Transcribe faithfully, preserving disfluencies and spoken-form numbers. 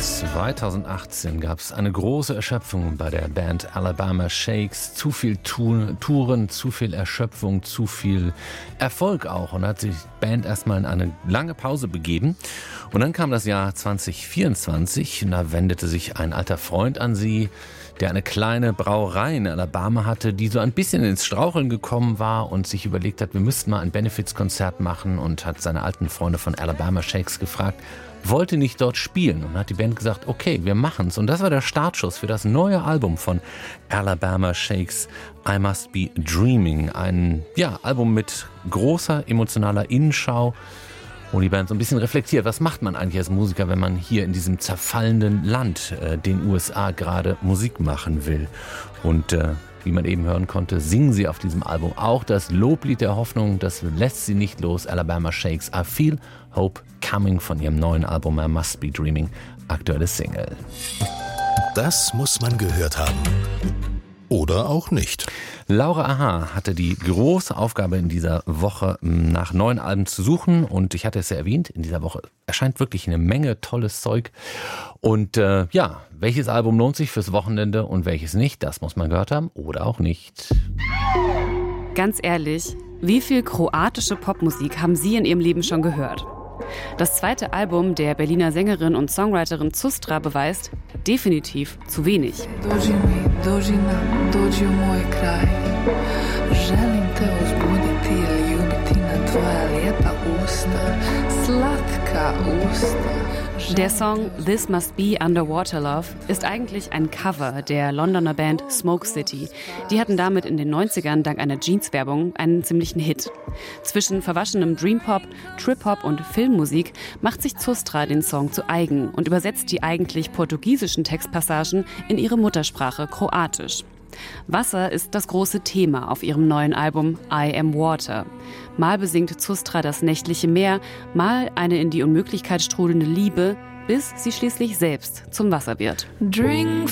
zweitausendachtzehn gab es eine große Erschöpfung bei der Band Alabama Shakes. Zu viel Tu- Touren, zu viel Erschöpfung, zu viel Erfolg auch. Und da hat sich die Band erstmal in eine lange Pause begeben. Und dann kam das Jahr zwanzig vierundzwanzig und da wendete sich ein alter Freund an sie, der eine kleine Brauerei in Alabama hatte, die so ein bisschen ins Straucheln gekommen war und sich überlegt hat, wir müssten mal ein Benefizkonzert machen, und hat seine alten Freunde von Alabama Shakes gefragt, wollte nicht dort spielen, und hat die Band gesagt, okay, wir machen's. Und das war der Startschuss für das neue Album von Alabama Shakes, I Must Be Dreaming. Ein ja, Album mit großer emotionaler Innenschau, wo die Band so ein bisschen reflektiert, was macht man eigentlich als Musiker, wenn man hier in diesem zerfallenden Land, äh, den U S A, gerade Musik machen will. Und äh, wie man eben hören konnte, singen sie auf diesem Album auch das Loblied der Hoffnung, das lässt sie nicht los. Alabama Shakes, I Feel Hope Coming, von ihrem neuen Album I Must Be Dreaming, aktuelle Single. Das muss man gehört haben. Oder auch nicht. Laura Aha hatte die große Aufgabe in dieser Woche, nach neuen Alben zu suchen. Und ich hatte es ja erwähnt, in dieser Woche erscheint wirklich eine Menge tolles Zeug. Und äh, ja, welches Album lohnt sich fürs Wochenende und welches nicht, das muss man gehört haben oder auch nicht. Ganz ehrlich, wie viel kroatische Popmusik haben Sie in Ihrem Leben schon gehört? Das zweite Album der Berliner Sängerin und Songwriterin Zustra beweist, definitiv zu wenig. Dođi mi, dođi nam, dođi u moj kraj. Želim te uzbuditi i ljubiti na tvoja lijepa usta, slatka usta. Der Song This Must Be Underwater Love ist eigentlich ein Cover der Londoner Band Smoke City. Die hatten damit in den neunzigern dank einer Jeans-Werbung einen ziemlichen Hit. Zwischen verwaschenem Dreampop, Trip-Hop und Filmmusik macht sich Zustra den Song zu eigen und übersetzt die eigentlich portugiesischen Textpassagen in ihre Muttersprache Kroatisch. Wasser ist das große Thema auf ihrem neuen Album I Am Water. Mal besingt Zustra das nächtliche Meer, mal eine in die Unmöglichkeit strudelnde Liebe, bis sie schließlich selbst zum Wasser wird. Drink